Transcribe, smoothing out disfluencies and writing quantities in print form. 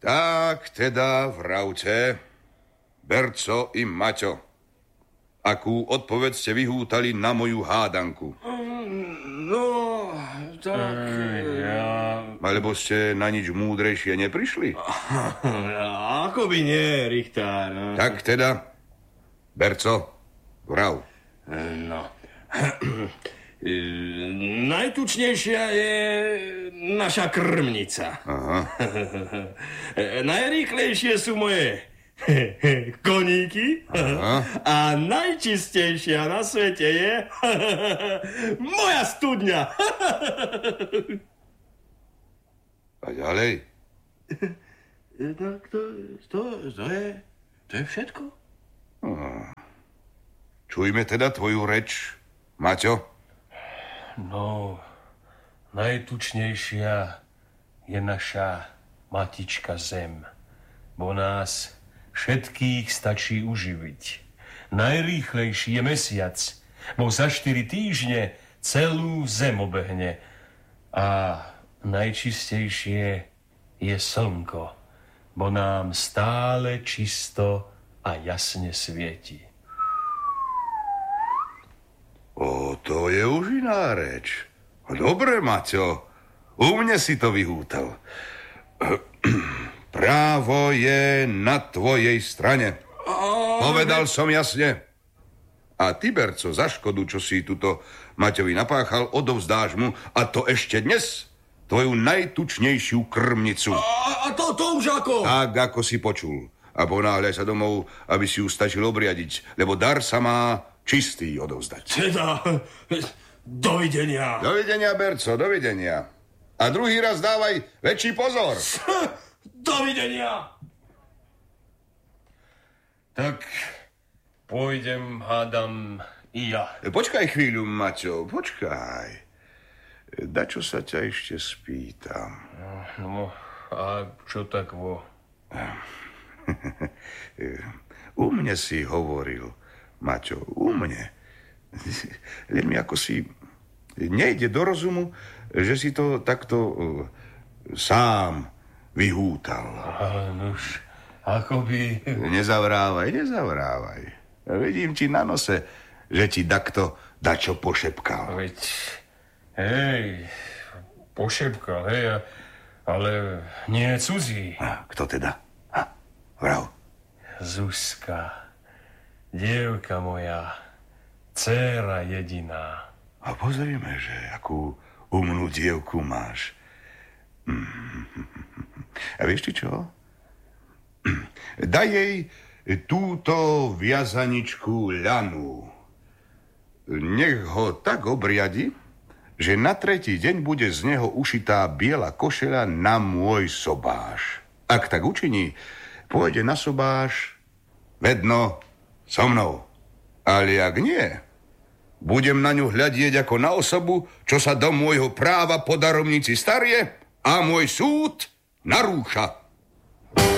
Tak teda vravte, Berco i Maťo, akú odpoveď ste vyhútali na moju hádanku? No, tak... Alebo ste na nič múdrejšie neprišli? Ako by nie, Richtár. Tak teda, Berco, vrav. No. Najtučnejšia je naša krmnica. Aha. Najrýchlejšie sú moje koníky. Aha. A najčistejšia na svete je moja studňa. A ďalej? Tak to je všetko. Čujme teda tvoju reč, Maťo. No, najtučnejšia je naša matička Zem, bo nás všetkých stačí uživiť. Najrýchlejší je mesiac, bo za 4 týždne celú Zem obehne. A najčistejšie je slnko, bo nám stále čisto a jasne svieti. To je už iná reč. Dobre, Maťo, u mne si to vyhútal. Právo je na tvojej strane. Povedal som jasne. A ty, Berco, za škodu, čo si tuto Maťovi napáchal, odovzdáš mu, a to ešte dnes, tvoju najtučnejšiu krmnicu. A to už ako? Tak, ako si počul. A ponáhľaj sa domov, aby si ju stačil obriadiť, lebo dar sa má čistý odovzdať. Teda, dovidenia. Dovidenia, Berco, dovidenia. A druhý raz dávaj väčší pozor. Dovidenia. Tak pôjdem, hádam, i ja. Počkaj chvíľu, Maťo, počkaj. Dačo sa ťa ešte spýtam. No, a čo tak vo? U mne si hovoril, Maťo, u mne. Len mi ako si nejde do rozumu, že si to takto sám vyhútal. Nuž, akoby... Nezavrávaj. Vidím ti na nose, že ti takto dačo pošepkal. Veď, hej, pošepkal, hej, ale nie cudzí. A kto teda? Vrav. Zuzka, dievka moja, dcéra jediná. A pozrime, že akú umnú dievku máš. A vieš ti čo? Daj jej túto viazaničku ľanu. Nech ho tak obriadi, že na tretí deň bude z neho ušitá biela košeľa na môj sobáš. Ak tak učiní, pôjde na sobáš vedno so mnou. Ale ak nie, budem na ňu hľadieť ako na osobu, čo sa do môjho práva po daromnici starie a môj súd narúša.